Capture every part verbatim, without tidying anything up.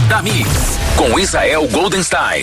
da Mix, com Israel Goldenstein.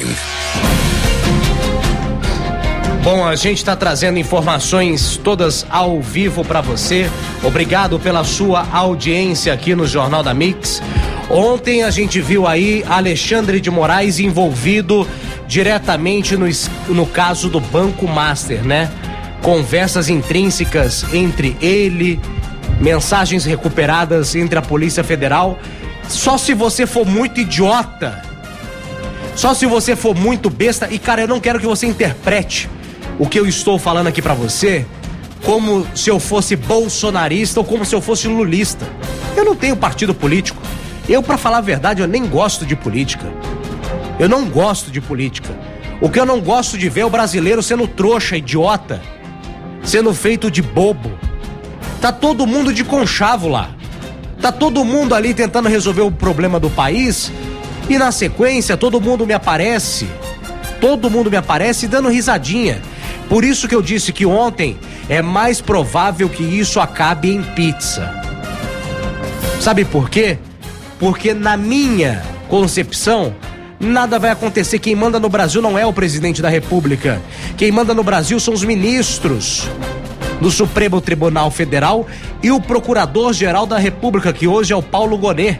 Bom, a gente está trazendo informações todas ao vivo para você. Obrigado pela sua audiência aqui no Jornal da Mix. Ontem a gente viu aí Alexandre de Moraes envolvido diretamente no, no caso do Banco Master, né? Conversas intrínsecas entre ele, mensagens recuperadas entre a Polícia Federal. Só se você for muito idiota, só se você for muito besta, e cara, eu não quero que você interprete o que eu estou falando aqui pra você como se eu fosse bolsonarista ou como se eu fosse lulista. Eu não tenho partido político. Eu, pra falar a verdade, eu nem gosto de política. Eu não gosto de política. O que eu não gosto de ver é o brasileiro sendo trouxa, idiota, sendo feito de bobo. Tá todo mundo de conchavo lá. Tá todo mundo ali tentando resolver o problema do país e na sequência todo mundo me aparece, todo mundo me aparece dando risadinha. Por isso que eu disse que ontem é mais provável que isso acabe em pizza. Sabe por quê? Porque na minha concepção, nada vai acontecer. Quem manda no Brasil não é o presidente da República. Quem manda no Brasil são os ministros do Supremo Tribunal Federal e o Procurador-Geral da República, que hoje é o Paulo Gonet.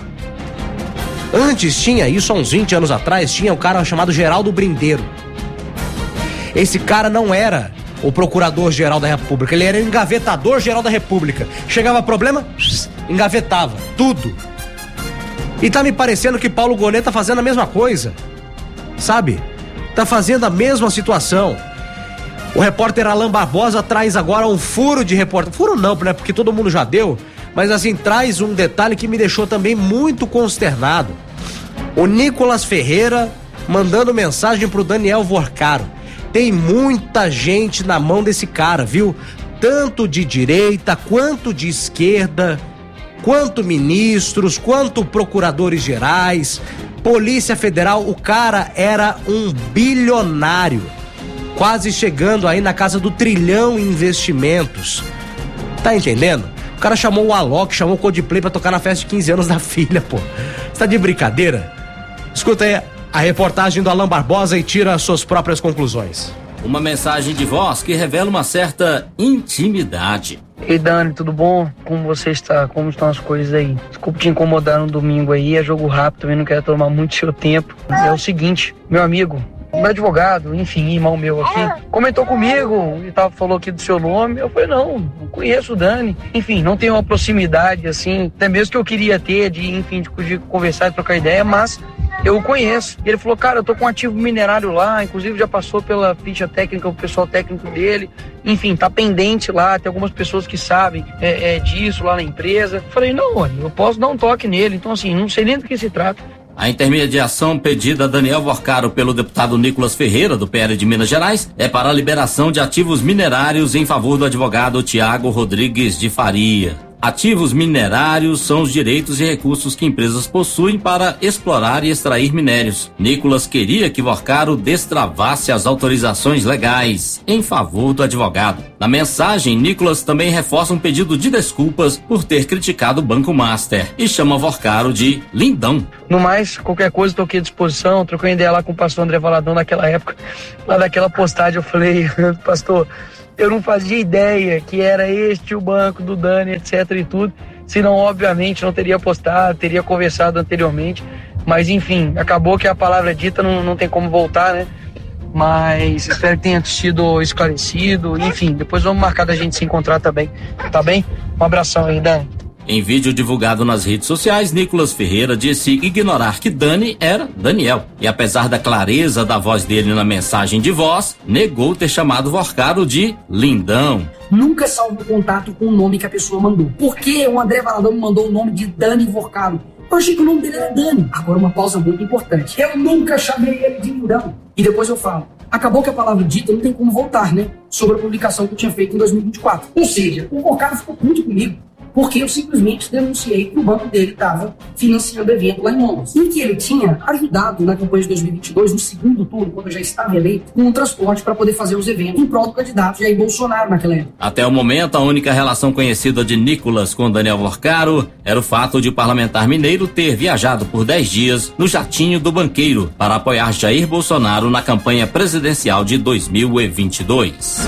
Antes tinha, isso há uns vinte anos atrás, tinha um cara chamado Geraldo Brindeiro. Esse cara não era o Procurador-Geral da República, ele era o Engavetador-Geral da República. Chegava problema, engavetava tudo. E tá me parecendo que Paulo Gonet tá fazendo a mesma coisa, sabe? Tá fazendo a mesma situação. O repórter Alan Barbosa traz agora um furo de repórter. Furo não, né? Porque todo mundo já deu. Mas assim, traz um detalhe que me deixou também muito consternado. O Nicolas Ferreira mandando mensagem pro Daniel Vorcaro. Tem muita gente na mão desse cara, viu? Tanto de direita, quanto de esquerda, quanto ministros, quanto procuradores gerais, Polícia Federal. O cara era um bilionário, quase chegando aí na casa do trilhão em investimentos. Tá entendendo? O cara chamou o Alok, chamou o Coldplay pra tocar na festa de quinze anos da filha, pô. Você tá de brincadeira? Escuta aí a reportagem do Alan Barbosa e tira as suas próprias conclusões. Uma mensagem de voz que revela uma certa intimidade. Ei, Dani, tudo bom? Como você está? Como estão as coisas aí? Desculpa te incomodar no domingo aí, é jogo rápido, também não quero tomar muito seu tempo. É o seguinte, meu amigo, meu advogado, enfim, irmão meu aqui, comentou comigo e tal, falou aqui do seu nome. Eu falei, não, não conheço o Dani. Enfim, não tenho uma proximidade assim, até mesmo que eu queria ter, de, enfim, de, de conversar e trocar ideia, mas eu o conheço. E ele falou, cara, eu tô com um ativo minerário lá, inclusive já passou pela ficha técnica, o pessoal técnico dele, enfim, tá pendente lá, tem algumas pessoas que sabem é, é, disso lá na empresa. Eu falei, não, olha, eu posso dar um toque nele, então assim, não sei nem do que se trata. A intermediação pedida a Daniel Vorcaro pelo deputado Nicolas Ferreira, do P L de Minas Gerais, é para a liberação de ativos minerários em favor do advogado Tiago Rodrigues de Faria. Ativos minerários são os direitos e recursos que empresas possuem para explorar e extrair minérios. Nicolas queria que Vorcaro destravasse as autorizações legais em favor do advogado. Na mensagem, Nicolas também reforça um pedido de desculpas por ter criticado o Banco Master e chama Vorcaro de lindão. No mais, qualquer coisa, estou aqui à disposição. Troquei uma ideia lá com o pastor André Valadão naquela época, lá daquela postagem, eu falei, pastor, eu não fazia ideia que era este o banco do Dani, etc e tudo. Senão, obviamente, não teria postado, teria conversado anteriormente. Mas, enfim, acabou que a palavra dita não, não tem como voltar, né? Mas espero que tenha sido esclarecido. Enfim, depois vamos marcar da gente se encontrar também. Tá bem? Um abração aí, Dani. Em vídeo divulgado nas redes sociais, Nicolas Ferreira disse ignorar que Dani era Daniel. E apesar da clareza da voz dele na mensagem de voz, negou ter chamado Vorcaro de lindão. Nunca salvo contato com o nome que a pessoa mandou. Por que o André Valadão me mandou o nome de Dani Vorcaro? Eu achei que o nome dele era Dani. Agora uma pausa muito importante. Eu nunca chamei ele de lindão. E depois eu falo. Acabou que a palavra dita não tem como voltar, né? Sobre a publicação que eu tinha feito em dois mil e vinte e quatro. Ou seja, o Vorcaro ficou puto comigo. porque eu simplesmente denunciei que o banco dele estava financiando evento lá em Londres. E que ele tinha ajudado na campanha de dois mil e vinte e dois, no segundo turno, quando eu já estava eleito, com o transporte para poder fazer os eventos em prol do candidato Jair Bolsonaro naquela época. Até o momento, a única relação conhecida de Nicolas com Daniel Vorcaro era o fato de o parlamentar mineiro ter viajado por dez dias no jatinho do banqueiro para apoiar Jair Bolsonaro na campanha presidencial de dois mil e vinte e dois.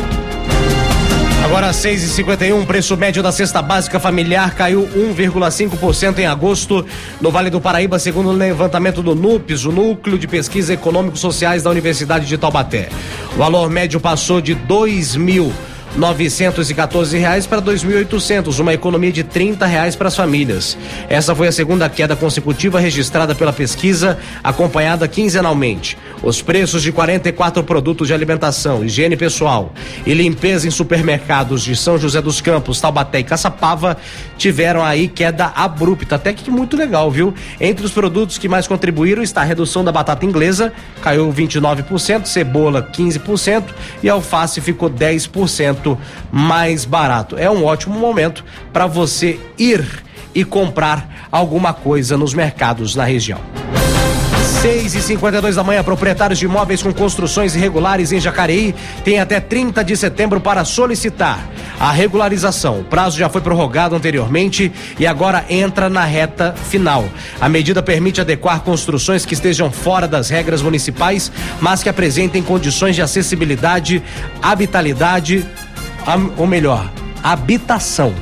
Agora seis e cinquenta e um, preço médio da cesta básica familiar caiu um vírgula cinco por cento em agosto no Vale do Paraíba, segundo o levantamento do NUPES, o Núcleo de Pesquisa Econômicos Sociais da Universidade de Taubaté. O valor médio passou de dois mil novecentos e quatorze reais para dois mil e oitocentos, uma economia de trinta reais para as famílias. Essa foi a segunda queda consecutiva registrada pela pesquisa, acompanhada quinzenalmente. Os preços de quarenta e quatro produtos de alimentação, higiene pessoal e limpeza em supermercados de São José dos Campos, Taubaté e Caçapava tiveram aí queda abrupta, até que muito legal, viu? Entre os produtos que mais contribuíram está a redução da batata inglesa, caiu vinte e nove por cento, cebola quinze por cento e alface ficou dez por cento mais barato. É um ótimo momento para você ir e comprar alguma coisa nos mercados na região. seis e cinquenta e dois da manhã, proprietários de imóveis com construções irregulares em Jacareí têm até trinta de setembro para solicitar a regularização. O prazo já foi prorrogado anteriormente e agora entra na reta final. A medida permite adequar construções que estejam fora das regras municipais, mas que apresentem condições de acessibilidade, habitabilidade, ou melhor, habitação.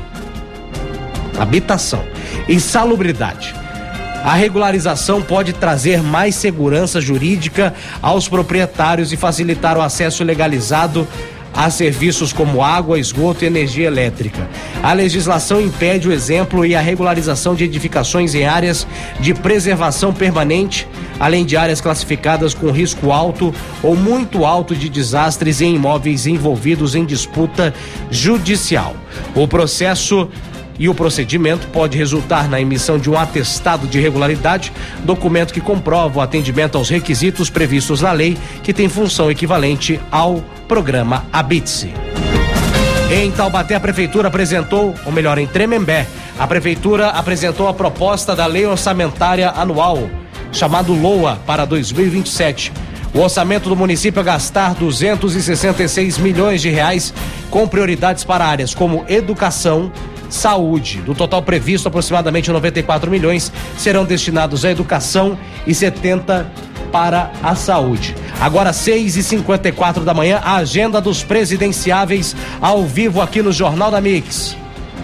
Habitação e salubridade. A regularização pode trazer mais segurança jurídica aos proprietários e facilitar o acesso legalizado a serviços como água, esgoto e energia elétrica. A legislação impede o exemplo e a regularização de edificações em áreas de preservação permanente, além de áreas classificadas com risco alto ou muito alto de desastres em imóveis envolvidos em disputa judicial. O processo e o procedimento pode resultar na emissão de um atestado de regularidade, documento que comprova o atendimento aos requisitos previstos na lei, que tem função equivalente ao programa Habite-se. Em Taubaté, a prefeitura apresentou, ou melhor, em Tremembé, a prefeitura apresentou a proposta da lei orçamentária anual, chamado LOA, para dois mil e vinte e sete. O orçamento do município é gastar duzentos e sessenta e seis milhões de reais, com prioridades para áreas como educação, saúde. Do total previsto, aproximadamente noventa e quatro milhões serão destinados à educação e setenta para a saúde. Agora seis e cinquenta e quatro da manhã, a agenda dos presidenciáveis ao vivo aqui no Jornal da Mix.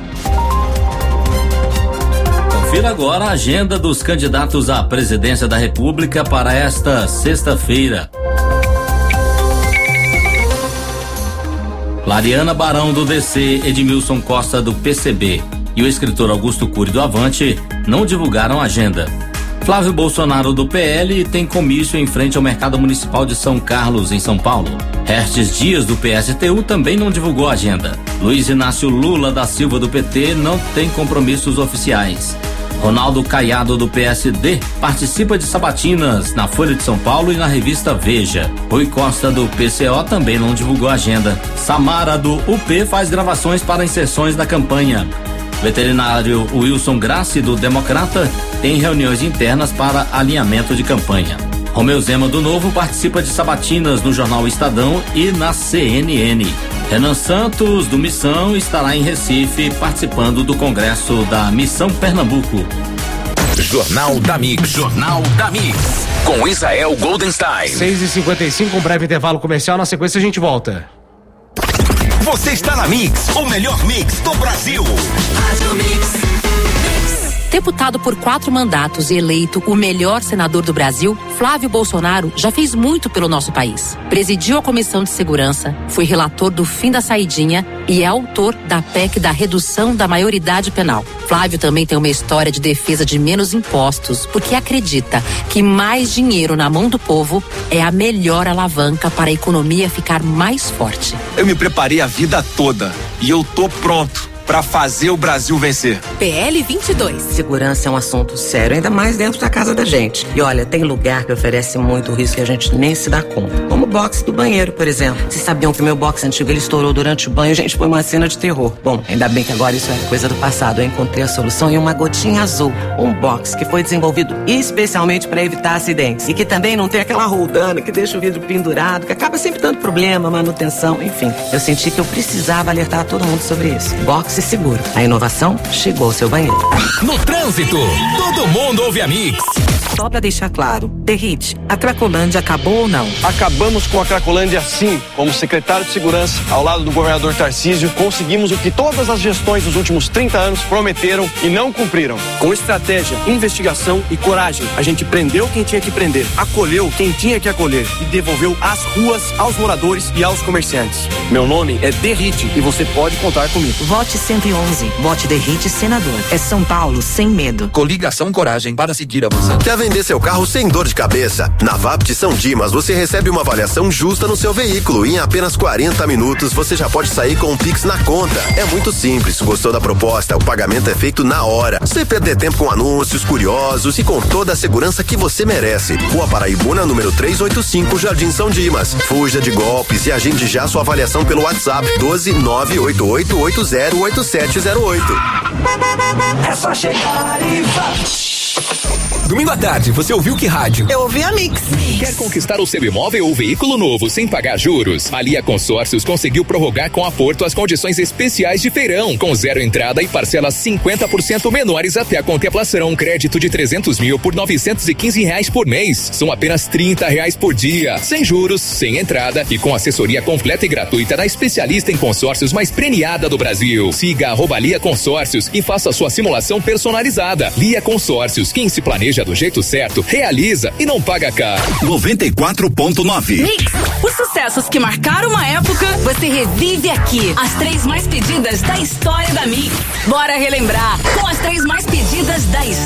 Confira agora a agenda dos candidatos à presidência da República para esta sexta-feira. Lariana Barão do D C, Edmilson Costa do P C B e o escritor Augusto Cury do Avante não divulgaram a agenda. Flávio Bolsonaro do P L tem comício em frente ao Mercado Municipal de São Carlos, em São Paulo. Restes Dias do P S T U também não divulgou a agenda. Luiz Inácio Lula da Silva do P T não tem compromissos oficiais. Ronaldo Caiado do P S D participa de sabatinas na Folha de São Paulo e na revista Veja. Rui Costa do P C O também não divulgou a agenda. Samara do U P faz gravações para inserções da campanha. Veterinário Wilson Grassi do Democrata tem reuniões internas para alinhamento de campanha. Romeu Zema do Novo participa de sabatinas no jornal Estadão e na C N N. Renan Santos do Missão estará em Recife participando do congresso da Missão Pernambuco. Jornal da Mix. Jornal da Mix. Com Israel Goldenstein. seis e cinquenta e cinco, um breve intervalo comercial. Na sequência a gente volta. Você está na Mix, o melhor mix do Brasil. Deputado por quatro mandatos e eleito o melhor senador do Brasil, Flávio Bolsonaro já fez muito pelo nosso país. Presidiu a Comissão de Segurança, foi relator do fim da saidinha e é autor da P E C da redução da maioridade penal. Flávio também tem uma história de defesa de menos impostos, porque acredita que mais dinheiro na mão do povo é a melhor alavanca para a economia ficar mais forte. Eu me preparei a vida toda e eu tô pronto. para fazer o Brasil vencer. P L vinte e dois. Segurança é um assunto sério, ainda mais dentro da casa da gente. E olha, tem lugar que oferece muito risco que a gente nem se dá conta. Como o box do banheiro, por exemplo. Vocês sabiam que o meu box antigo ele estourou durante o banho, gente, foi uma cena de terror. Bom, ainda bem que agora isso é coisa do passado. Eu encontrei a solução em uma gotinha azul. Um box que foi desenvolvido especialmente para evitar acidentes. E que também não tem aquela roldana que deixa o vidro pendurado, que acaba sempre dando problema, manutenção, enfim. Eu senti que eu precisava alertar todo mundo sobre isso. Box seguro. A inovação chegou ao seu banheiro. No trânsito, todo mundo ouve a Mix. Só pra deixar claro, Derrite, a Cracolândia acabou ou não? Acabamos com a Cracolândia sim. Como secretário de Segurança, ao lado do governador Tarcísio, conseguimos o que todas as gestões dos últimos trinta anos prometeram e não cumpriram. Com estratégia, investigação e coragem, a gente prendeu quem tinha que prender, acolheu quem tinha que acolher e devolveu as ruas aos moradores e aos comerciantes. Meu nome é Derrite e você pode contar comigo. Vote cento e onze. Vote Derrite senador. É São Paulo sem medo. Coligação Coragem para seguir a você. Quer vender seu carro sem dor de cabeça? Na Vapt São Dimas você recebe uma avaliação justa no seu veículo e em apenas quarenta minutos você já pode sair com um Pix na conta. É muito simples. Gostou da proposta? O pagamento é feito na hora. Sem perder tempo com anúncios curiosos e com toda a segurança que você merece. Rua Paraibuna, número trezentos e oitenta e cinco, Jardim São Dimas. Fuja de golpes e agende já sua avaliação pelo WhatsApp doze nove oito oito oito zero oito sete zero oito. É só chegar e vai. Domingo à tarde, você ouviu que rádio? Eu ouvi a Mix. Quer conquistar o seu imóvel ou veículo novo sem pagar juros? A Lia Consórcios conseguiu prorrogar com a Porto as condições especiais de feirão, com zero entrada e parcelas cinquenta por cento menores até a contemplação. Crédito de trezentos mil por novecentos e quinze reais por mês. São apenas trinta reais por dia. Sem juros, sem entrada e com assessoria completa e gratuita da especialista em consórcios mais premiada do Brasil. Siga arroba Lia Consórcios e faça sua simulação personalizada. Lia Consórcios, quem se planeja do jeito certo, realiza e não paga caro. noventa e quatro ponto nove. Mix, os sucessos que marcaram uma época, você revive aqui. As três mais pedidas da história da Mix. Bora relembrar com as três mais pedidas da história.